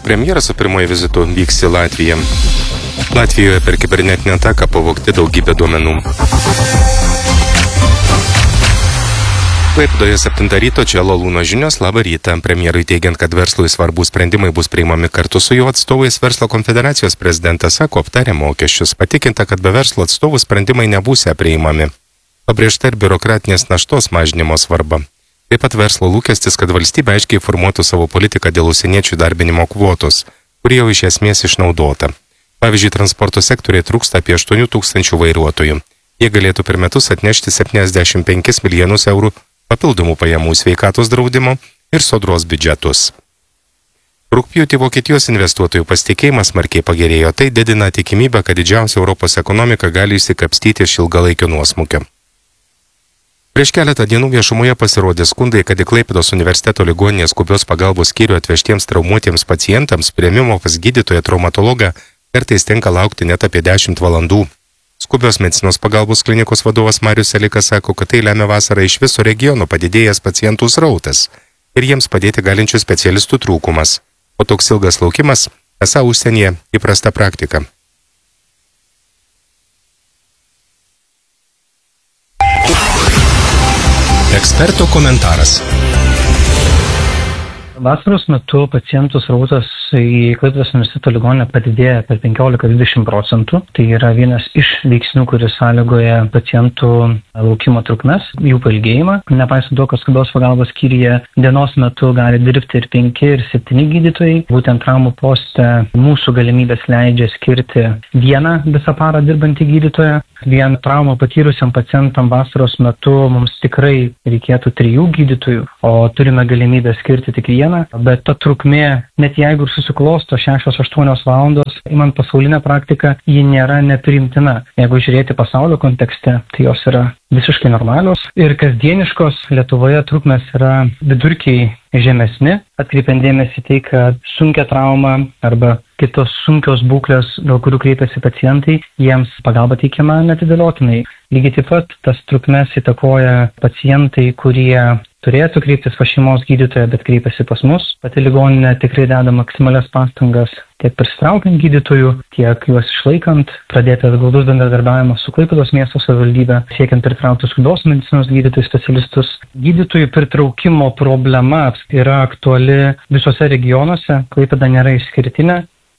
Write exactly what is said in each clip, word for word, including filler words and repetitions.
Premjeras su pirmoju vizitu vyks į Latviją. Latvijoje per kibernetinę ataką pavogti daugybę duomenų. Klaipėdoje septintą ryto čia Lalūno žinios. Labą rytą. Premjerui teigiant, kad verslui svarbus sprendimai bus priimami kartu su jo atstovais, Verslo konfederacijos prezidentas sako, aptarė mokesčius. Patikinta, kad be verslo atstovų sprendimai nebūsia priimami. Pabrėžta ir biurokratinės naštos mažinimo svarba. Taip pat verslo lūkestis, kad valstybė aiškiai formuotų savo politiką dėl užsieniečių darbinimo kvotos, kurie jau iš esmės išnaudota. Pavyzdžiui, transporto sektoriai trūksta apie aštuonių tūkstančių vairuotojų. Jie galėtų per metus atnešti septyniasdešimt penkis milijonus eurų papildomų pajamų sveikatos draudimo ir sodros biudžetus. Rugpjūtį Vokietijos investuotojų pasitikėjimas smarkiai pagerėjo, tai didina tikimybę, kad didžiausia Europos ekonomika gali išsikapstyti iš ilgalaikio nuosmukio. Prieš keletą dienų viešumoje pasirodė skundai, kad į Klaipėdos universiteto ligoninės skubios pagalbos skyrių atvežtiems traumuotiems pacientams priėmimo pas gydytoją traumatologą kartais tenka laukti net apie dešimt valandų. Skubios medicinos pagalbos klinikos vadovas Marius Selikas sako, kad tai lemia vasarą iš viso regiono padidėjęs pacientų srautas ir jiems padėti galinčių specialistų trūkumas. O toks ilgas laukimas esą užsienyje įprasta praktika. Eksperto komentaras. Vasaros metu pacientų srautas į Klaipėdos universiteto ligoninę padidėja per penkiolika iki dvidešimt procentų. Tai yra vienas iš veiksnių, kuris sąlygoja pacientų laukimo trukmes, jų pailgėjimą. Nepaisant to, kad skubios pagalbos skyriuje dienos metu gali dirbti ir penki, ir septyni gydytojai. Būtent traumų poste mūsų galimybės leidžia skirti vieną visą parą dirbantį gydytoją. Vien traumą patyrusiam pacientam vasaros metu mums tikrai reikėtų trijų gydytojų, o turime galimybę skirti tik vieną. Bet ta trukmė, net jeigu ir susiklosto šešios aštuonios valandos, imant pasaulinę praktiką, ji nėra nepriimtina. Jeigu žiūrėti pasaulio kontekste, tai jos yra visiškai normalios ir kasdieniškos. Lietuvoje trukmės yra vidurkiai žemesni, atkreipiant dėmesį tai, kad sunkia trauma arba kitos sunkios būklės, dėl kurių kreipiasi pacientai, jiems pagalba teikiama neatidėliotinai. Lygiai taip pat tas trukmes įtakoja pacientai, kurie turėtų kreiptis pas šeimos gydytoją, bet kreipiasi pas mus. Pati ligoninė tikrai deda maksimalias pastangas tiek prisitraukiant gydytojų, tiek juos išlaikant, pradėtas glaudus bendradarbiavimas su Klaipėdos miesto savivaldybe, siekiant pritraukti skubios medicinos gydytojų specialistus. Gydytojų pritraukimo problema yra aktuali visose regionuose, Klaipėda nėra išskirtinė.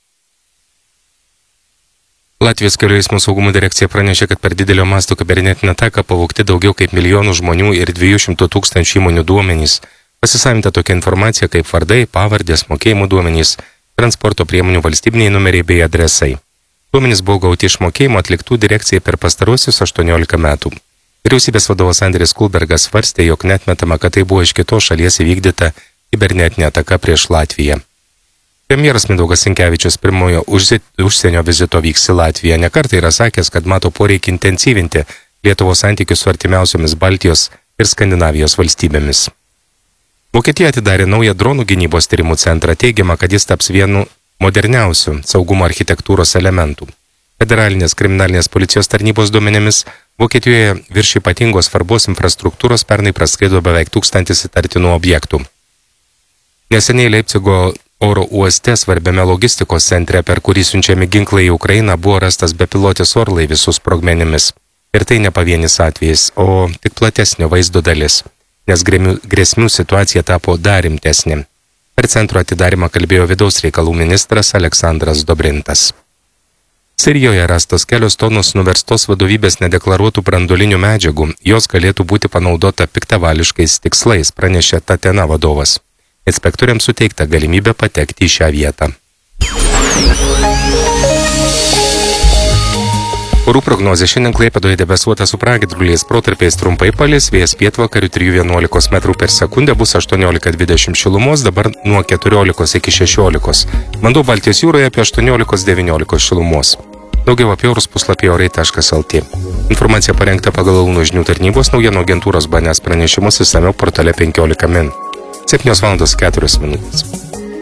Latvijos kelių eismo saugumo direkcija pranešė, kad per didelio masto kibernetinę ataką pavogti daugiau kaip milijonų žmonių ir dviejų šimtų tūkstančių įmonių duomenys. Pasisavinta tokia informacija kaip vardai, pavardės, mokėjimų duomenys, transporto priemonių valstybiniai numeriai bei adresai. Duomenys buvo gauti iš mokėjimo atliktų direkcijai per pastaruosius aštuoniolika metų. Vyriausybės vadovas Andris Kulbergas svarstė, jog neatmetama, kad tai buvo iš kitos šalies įvykdyta kibernetinė ataka prieš Latviją. Premjeras Mindaugas Sinkevičius pirmojo užsienio vizito vyks į Latviją. Nekartą yra sakęs, kad mato poreikį intensyvinti Lietuvos santykius su artimiausiomis Baltijos ir Skandinavijos valstybėmis. Vokietija atidarė naują dronų gynybos tyrimų centrą. Teigiama, kad jis taps vienu moderniausių saugumo architektūros elementų. Federalinės kriminalinės policijos tarnybos duomenimis Vokietijoje virš ypatingos svarbos infrastruktūros pernai praskrido beveik tūkstantis įtartinų objektų. Neseniai Leipcigo oro uoste svarbiame logistikos centre, per kurį siunčiami ginklai į Ukrainą, buvo rastas bepilotis orlaivis su sprogmenimis. Ir tai ne pavienis atvejis, o tik platesnio vaizdo dalis, nes grėsmių situacija tapo dar rimtesnė. Per centro atidarimą kalbėjo vidaus reikalų ministras Aleksandras Dobrintas. Sirijoje rastos kelios tonos nuverstos vadovybės nedeklaruotų branduolinių medžiagų. Jos galėtų būti panaudota piktavališkais tikslais, pranešė Tatena vadovas. Inspektoriams suteikta galimybė patekti į šią vietą. Orų prognozė šiandien Klaipėdoje debesuota su pragiedruliais, protarpiais trumpai palis, vėjas pietvakarių trijų vienuolikos metrų per sekundę, bus aštuoniolika dvidešimt šilumos, dabar nuo keturiolikos iki šešiolikos. Vanduo Baltijos jūroje apie aštuoniolika devyniolika šilumos. Daugiau apie orus puslapyje orai taškas el tė. Informacija parengta pagal Lalūno žinių tarnybos naujienų agentūros B N S pranešimus išsamiau portale penkiolika min. septynios valandos keturios minutės.